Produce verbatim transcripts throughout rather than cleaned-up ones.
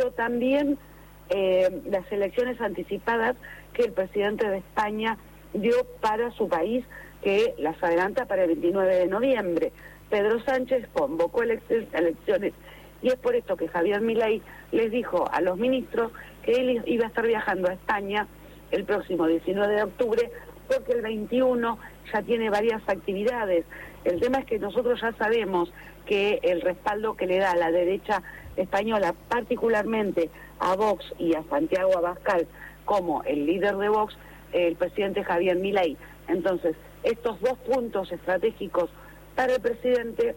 pero también eh, las elecciones anticipadas que el presidente de España dio para su país, que las adelanta para el veintinueve de noviembre. Pedro Sánchez convocó elecciones y es por esto que Javier Milei les dijo a los ministros que él iba a estar viajando a España el próximo diecinueve de octubre, porque el veintiuno ya tiene varias actividades. El tema es que nosotros ya sabemos que el respaldo que le da a la derecha española, particularmente a Vox y a Santiago Abascal como el líder de Vox, el presidente Javier Milei. Entonces, estos dos puntos estratégicos para el presidente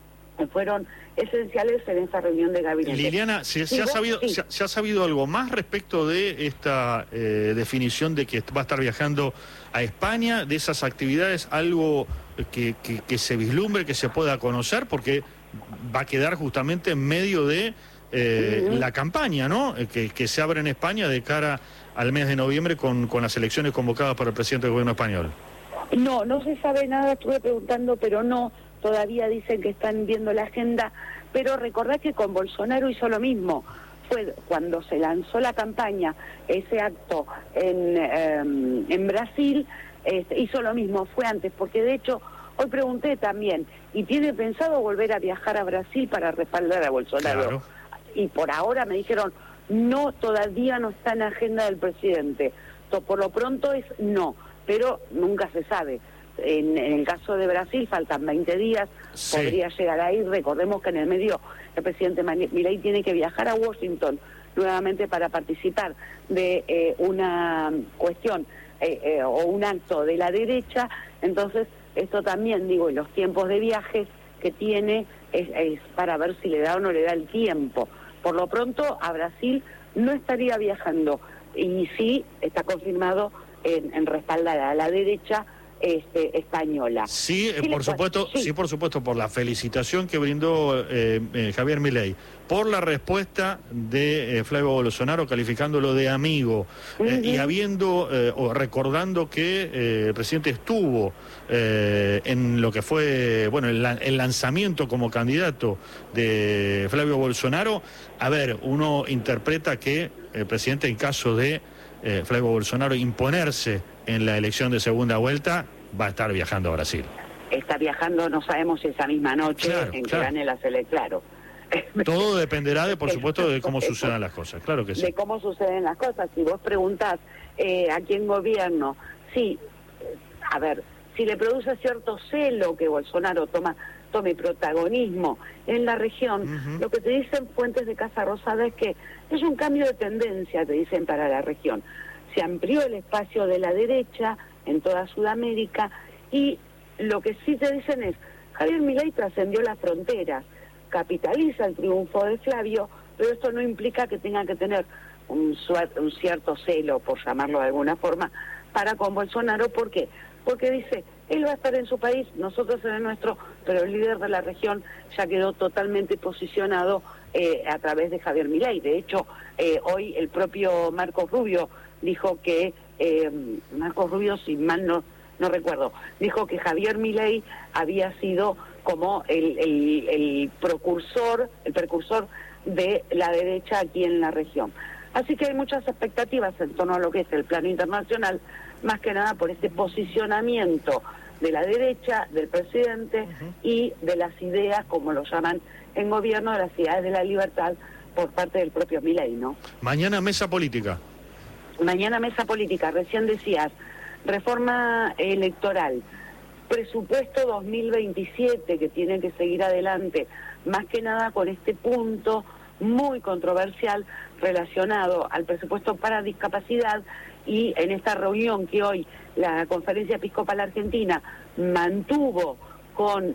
fueron esenciales en esta reunión de gabinete. Liliana, ¿se, se, ha, sabido, sí. se, se ha sabido algo más respecto de esta eh, definición de que va a estar viajando a España, de esas actividades, algo que, que, que se vislumbre, que se pueda conocer, porque va a quedar justamente en medio de eh, uh-huh. la campaña, ¿no?, que, que se abre en España de cara al mes de noviembre con, con las elecciones convocadas por el presidente del gobierno español? No, no se sabe nada, estuve preguntando, pero no, todavía dicen que están viendo la agenda, pero recordad que con Bolsonaro hizo lo mismo. Fue cuando se lanzó la campaña, ese acto en, eh, en Brasil, eh, hizo lo mismo, fue antes, porque de hecho, hoy pregunté también, ¿y tiene pensado volver a viajar a Brasil para respaldar a Bolsonaro? Claro. Y por ahora me dijeron, no, todavía no está en la agenda del presidente. Por lo pronto es no, pero nunca se sabe. En, en el caso de Brasil faltan veinte días, sí. podría llegar ahí. Recordemos que en el medio el presidente Milei tiene que viajar a Washington nuevamente para participar de eh, una cuestión eh, eh, o un acto de la derecha. Entonces esto también, digo, y los tiempos de viajes que tiene es, es para ver si le da o no le da el tiempo. Por lo pronto a Brasil no estaría viajando y sí está confirmado en, en respaldar a la derecha Este, española. Sí, eh, por supuesto, sí. sí, por supuesto, por la felicitación que brindó eh, eh, Javier Milei, por la respuesta de eh, Flavio Bolsonaro calificándolo de amigo, uh-huh. eh, y habiendo eh, o recordando que eh, el presidente estuvo eh, en lo que fue, bueno, el, el lanzamiento como candidato de Flavio Bolsonaro. A ver, uno interpreta que el presidente, en caso de eh, Flavio Bolsonaro imponerse en la elección de segunda vuelta, va a estar viajando a Brasil. Está viajando, no sabemos si esa misma noche, claro, en claro. que gane las elecciones, claro. Todo dependerá, de, por supuesto, de cómo sucedan las cosas, claro que sí. De cómo suceden las cosas. Si vos preguntás eh, a quién gobierno, sí, a ver, si le produce cierto celo que Bolsonaro toma tome protagonismo en la región, uh-huh. lo que te dicen fuentes de Casa Rosada es que es un cambio de tendencia, te dicen, para la región. Se amplió el espacio de la derecha en toda Sudamérica y lo que sí te dicen es, Javier Milei trascendió las fronteras, capitaliza el triunfo de Flavio, pero esto no implica que tenga que tener un, un cierto celo, por llamarlo de alguna forma, para con Bolsonaro. ¿Por qué? Porque dice, él va a estar en su país, nosotros en el nuestro, pero el líder de la región ya quedó totalmente posicionado eh, a través de Javier Milei. De hecho, eh, hoy el propio Marcos Rubio dijo que, eh, Marcos Rubio, si mal no, no recuerdo, dijo que Javier Milei había sido como el, el, el precursor, el precursor de la derecha aquí en la región. Así que hay muchas expectativas en torno a lo que es el plano internacional, más que nada por este posicionamiento de la derecha, del presidente, uh-huh. y de las ideas, como lo llaman en gobierno, de las ideas de la libertad por parte del propio Milei, ¿no? Mañana mesa política. Mañana mesa política, recién decías, reforma electoral, presupuesto dos mil veintisiete que tiene que seguir adelante, más que nada con este punto muy controversial relacionado al presupuesto para discapacidad. Y en esta reunión que hoy la Conferencia Episcopal Argentina mantuvo con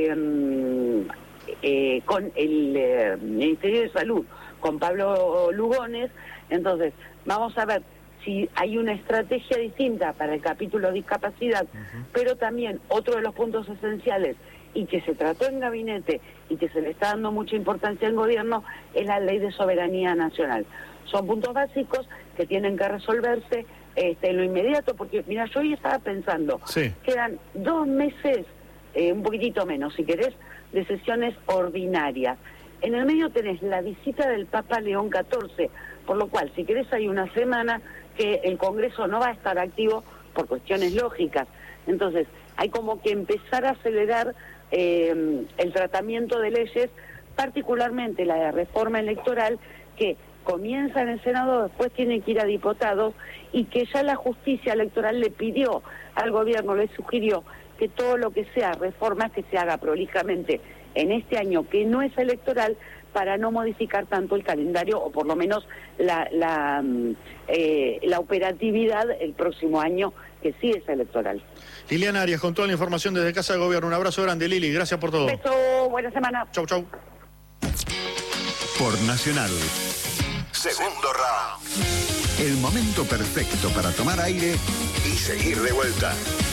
eh, eh, con el eh, Ministerio de Salud, con Pablo Lugones, entonces vamos a ver si hay una estrategia distinta para el capítulo discapacidad, uh-huh. pero también otro de los puntos esenciales y que se trató en gabinete y que se le está dando mucha importancia al gobierno es la ley de soberanía nacional. Son puntos básicos que tienen que resolverse este, en lo inmediato, porque mira, yo hoy estaba pensando, sí. quedan dos meses, eh, un poquitito menos si querés, de sesiones ordinarias. En el medio tenés la visita del Papa León catorce, por lo cual, si querés, hay una semana que el Congreso no va a estar activo por cuestiones lógicas. Entonces, hay como que empezar a acelerar eh, el tratamiento de leyes, particularmente la de reforma electoral, que comienza en el Senado, después tiene que ir a diputados, y que ya la justicia electoral le pidió al gobierno, le sugirió que todo lo que sea reformas que se haga prolijamente en este año que no es electoral, para no modificar tanto el calendario, o por lo menos la, la, eh, la operatividad el próximo año, que sí es electoral. Liliana Arias, con toda la información desde Casa de Gobierno. Un abrazo grande, Lili, gracias por todo. Beso, buena semana. Chau, chau. Por Nacional. Segundo round. El momento perfecto para tomar aire y seguir de vuelta.